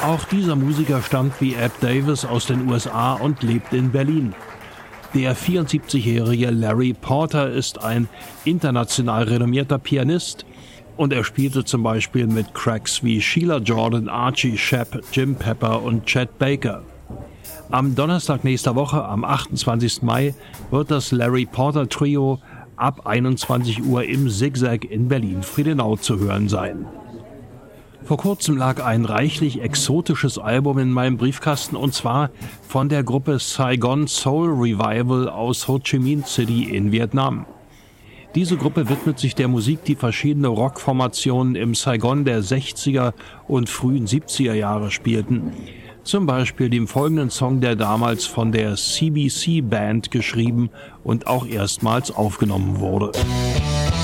Auch dieser Musiker stammt wie Ed Davis aus den USA und lebt in Berlin. Der 74-jährige Larry Porter ist ein international renommierter Pianist und er spielte zum Beispiel mit Cracks wie Sheila Jordan, Archie Shepp, Jim Pepper und Chet Baker. Am Donnerstag nächster Woche, am 28. Mai, wird das Larry Porter Trio ab 21 Uhr im Zigzag in Berlin-Friedenau zu hören sein. Vor kurzem lag ein reichlich exotisches Album in meinem Briefkasten, und zwar von der Gruppe Saigon Soul Revival aus Ho Chi Minh City in Vietnam. Diese Gruppe widmet sich der Musik, die verschiedene Rockformationen im Saigon der 60er und frühen 70er Jahre spielten. Zum Beispiel dem folgenden Song, der damals von der CBC Band geschrieben und auch erstmals aufgenommen wurde.